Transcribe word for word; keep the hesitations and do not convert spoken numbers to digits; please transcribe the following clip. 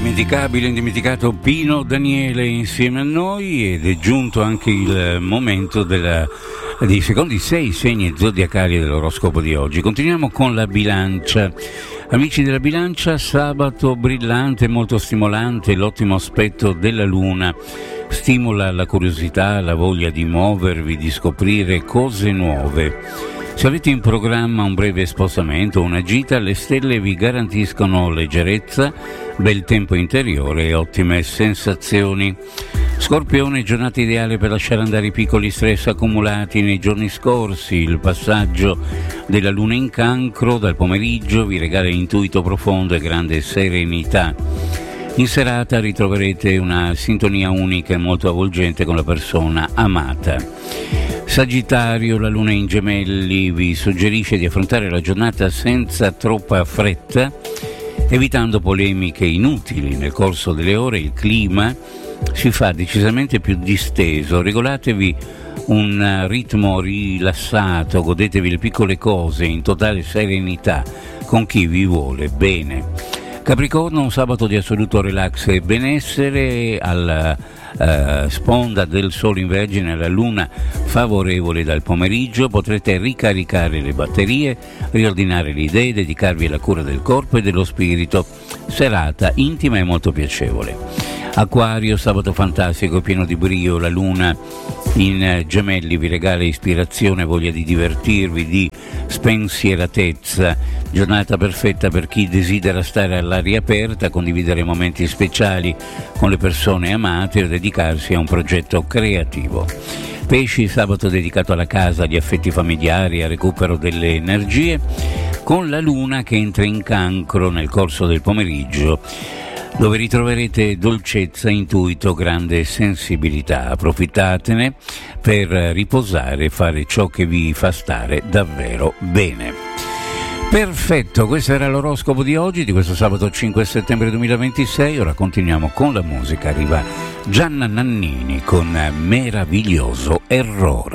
Indimenticabile, indimenticato Pino Daniele insieme a noi, ed è giunto anche il momento della, dei secondi sei segni zodiacali dell'oroscopo di oggi. Continuiamo con la bilancia. Amici della bilancia, sabato brillante, molto stimolante, l'ottimo aspetto della luna stimola la curiosità, la voglia di muovervi, di scoprire cose nuove. Se avete in programma un breve spostamento o una gita, le stelle vi garantiscono leggerezza, bel tempo interiore e ottime sensazioni. Scorpione, giornata ideale per lasciare andare i piccoli stress accumulati nei giorni scorsi. Il passaggio della luna in cancro dal pomeriggio vi regala intuito profondo e grande serenità. In serata ritroverete una sintonia unica e molto avvolgente con la persona amata. Sagittario, la luna in gemelli vi suggerisce di affrontare la giornata senza troppa fretta, evitando polemiche inutili. Nel corso delle ore il clima si fa decisamente più disteso, regolatevi un ritmo rilassato, godetevi le piccole cose in totale serenità con chi vi vuole bene. Capricorno, un sabato di assoluto relax e benessere, alla uh, sponda del sole in Vergine, la luna favorevole dal pomeriggio, potrete ricaricare le batterie, riordinare le idee, dedicarvi alla cura del corpo e dello spirito. Serata intima e molto piacevole. Acquario, sabato fantastico, pieno di brio, la luna in gemelli vi regala ispirazione, voglia di divertirvi, di spensieratezza. Giornata perfetta per chi desidera stare all'aria aperta, condividere momenti speciali con le persone amate o dedicarsi a un progetto creativo. Pesci, sabato dedicato alla casa, agli affetti familiari, al recupero delle energie, con la luna che entra in cancro nel corso del pomeriggio, dove ritroverete dolcezza, intuito, grande sensibilità. Approfittatene per riposare e fare ciò che vi fa stare davvero bene. Perfetto, questo era l'oroscopo di oggi, di questo sabato cinque settembre duemilaventisei. Ora continuiamo con la musica. Arriva Gianna Nannini con Meraviglioso Errore.